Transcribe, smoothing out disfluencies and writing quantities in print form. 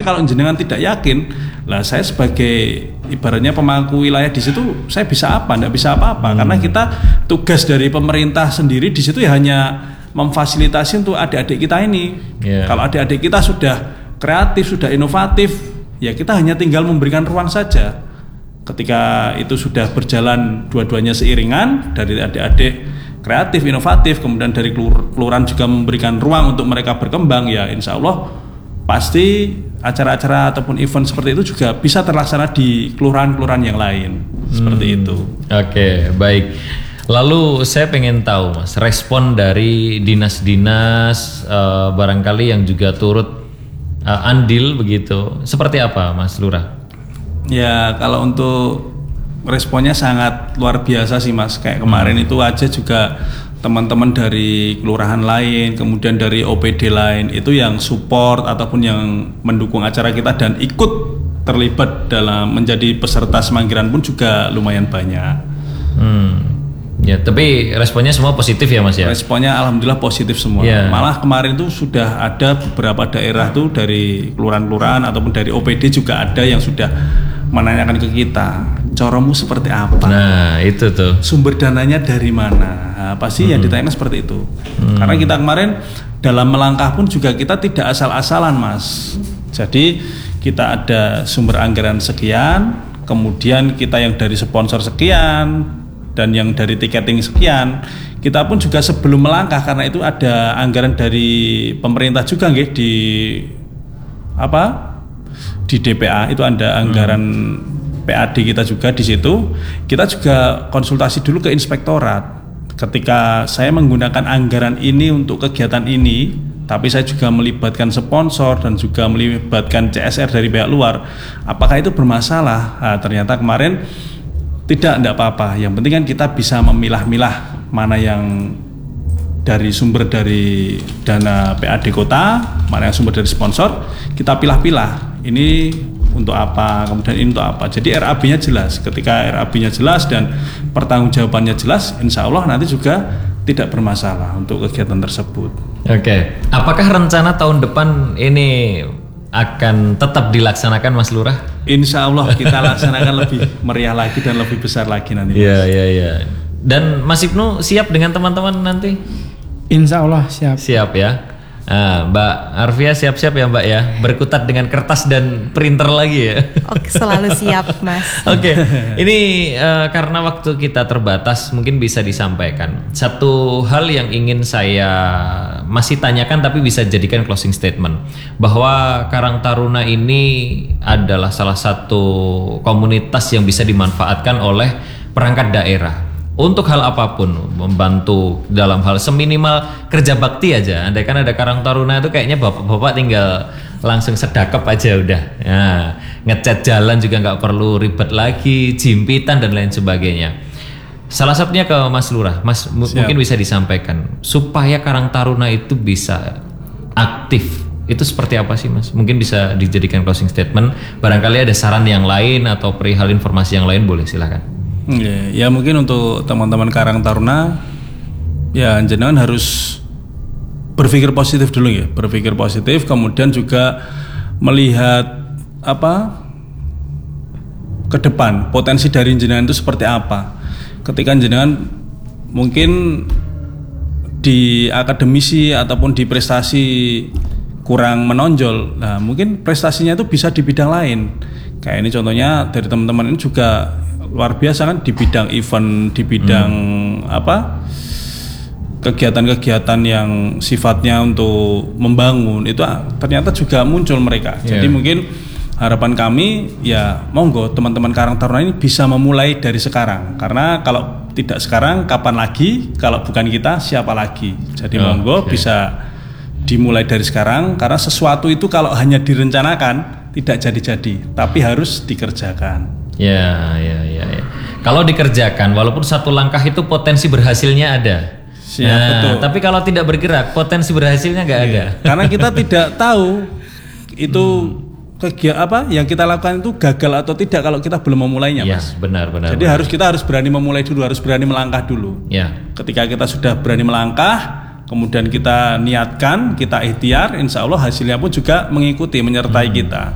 kalau jenengan tidak yakin, lah saya sebagai ibaratnya pemangku wilayah di situ saya bisa apa? Nggak bisa apa-apa karena kita tugas dari pemerintah sendiri di situ ya hanya memfasilitasi untuk adik-adik kita ini. Kalau adik-adik kita sudah kreatif, sudah inovatif, ya kita hanya tinggal memberikan ruang saja. Ketika itu sudah berjalan dua-duanya seiringan dari adik-adik kreatif, inovatif, kemudian dari kelurahan juga memberikan ruang untuk mereka berkembang, ya insya Allah pasti acara-acara ataupun event seperti itu juga bisa terlaksana di kelurahan-kelurahan yang lain. Seperti itu. Oke, baik. Lalu saya pengen tahu Mas, respon dari dinas-dinas barangkali yang juga turut andil begitu, seperti apa Mas Lurah? Ya kalau untuk responnya sangat luar biasa sih Mas. Kayak kemarin itu aja juga teman-teman dari kelurahan lain, kemudian dari OPD lain itu yang support ataupun yang mendukung acara kita dan ikut terlibat dalam menjadi peserta semanggiran pun juga lumayan banyak. Ya, tapi responnya semua positif ya Mas ya? Responnya alhamdulillah positif semua. Malah kemarin itu sudah ada beberapa daerah tuh dari kelurahan-kelurahan ataupun dari OPD juga ada yang sudah menanyakan ke kita, coromu seperti apa? Nah itu tuh. Sumber dananya dari mana? Nah, pasti yang ditanyakan seperti itu. Karena kita kemarin dalam melangkah pun juga kita tidak asal-asalan Mas. Jadi kita ada sumber anggaran sekian, kemudian kita yang dari sponsor sekian, dan yang dari tiketing sekian. Kita pun juga sebelum melangkah karena itu ada anggaran dari pemerintah juga nggih di DPA itu ada anggaran PAD kita juga di situ. Kita juga konsultasi dulu ke inspektorat. Ketika saya menggunakan anggaran ini untuk kegiatan ini, tapi saya juga melibatkan sponsor dan juga melibatkan CSR dari pihak luar, apakah itu bermasalah? Nah, ternyata kemarin tidak apa-apa. Yang penting kan kita bisa memilah-milah mana yang dari sumber dari dana PAD kota, mana yang sumber dari sponsor, kita pilah-pilah. Ini untuk apa, kemudian ini untuk apa. Jadi RAB-nya jelas. Ketika RAB-nya jelas dan pertanggungjawabannya jelas, insya Allah nanti juga tidak bermasalah untuk kegiatan tersebut. Oke. Apakah rencana tahun depan ini akan tetap dilaksanakan Mas Lurah? Insya Allah kita laksanakan lebih meriah lagi dan lebih besar lagi nanti. Iya. Dan Mas Ibnu siap dengan teman-teman nanti? Insya Allah siap. Siap ya. Nah, Mbak Arfia siap-siap ya Mbak ya, berkutat dengan kertas dan printer lagi ya. Oke, selalu siap Mas. Oke, ini karena waktu kita terbatas mungkin bisa disampaikan satu hal yang ingin saya masih tanyakan tapi bisa jadikan closing statement, bahwa Karang Taruna ini adalah salah satu komunitas yang bisa dimanfaatkan oleh perangkat daerah untuk hal apapun, membantu dalam hal seminimal kerja bakti aja. Andaikan ada Karang Taruna itu kayaknya bapak-bapak tinggal langsung sedekap aja udah. Nah, ngecat jalan juga nggak perlu ribet lagi, jimpitan dan lain sebagainya. Salah satunya ke Mas Lurah, Mas mungkin bisa disampaikan supaya Karang Taruna itu bisa aktif. Itu seperti apa sih Mas? Mungkin bisa dijadikan closing statement. Barangkali ada saran yang lain atau perihal informasi yang lain, boleh silakan. Ya mungkin untuk teman-teman Karang Taruna, ya jenengan harus berpikir positif dulu ya, berpikir positif, kemudian juga melihat ke depan potensi dari jenengan itu seperti apa. Ketika jenengan mungkin di akademisi ataupun di prestasi kurang menonjol, nah mungkin prestasinya itu bisa di bidang lain. Kayak ini contohnya dari teman-teman ini juga luar biasa kan di bidang event, di bidang kegiatan-kegiatan yang sifatnya untuk membangun itu ternyata juga muncul mereka. Jadi mungkin harapan kami ya monggo teman-teman Karang Taruna ini bisa memulai dari sekarang, karena kalau tidak sekarang kapan lagi, kalau bukan kita siapa lagi. Jadi monggo bisa dimulai dari sekarang, karena sesuatu itu kalau hanya direncanakan tidak jadi-jadi, tapi harus dikerjakan. Ya. Kalau dikerjakan, walaupun satu langkah itu potensi berhasilnya ada. Betul. Tapi kalau tidak bergerak, potensi berhasilnya nggak ada. Karena kita tidak tahu itu kegiatan yang kita lakukan itu gagal atau tidak kalau kita belum memulainya, Mas. Benar. Jadi kita harus berani memulai dulu, harus berani melangkah dulu. Ya. Ketika kita sudah berani melangkah, kemudian kita niatkan, kita ikhtiar, insya Allah hasilnya pun juga mengikuti, menyertai kita.